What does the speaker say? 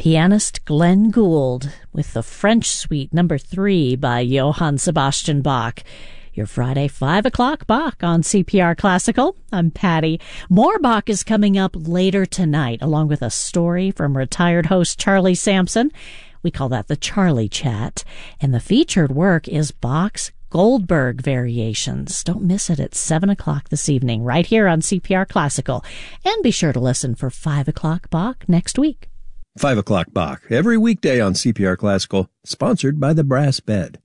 pianist Glenn Gould with the French Suite No. 3 by Johann Sebastian Bach. Your Friday 5 o'clock Bach on CPR Classical. I'm Patty. More Bach is coming up later tonight, along with a story from retired host Charlie Sampson. We call that the Charlie Chat. And the featured work is Bach's Goldberg Variations. Don't miss it at 7 o'clock this evening, right here on CPR Classical. And be sure to listen for 5 o'clock Bach next week. 5 o'clock Bach, every weekday on CPR Classical, sponsored by the Brass Bed.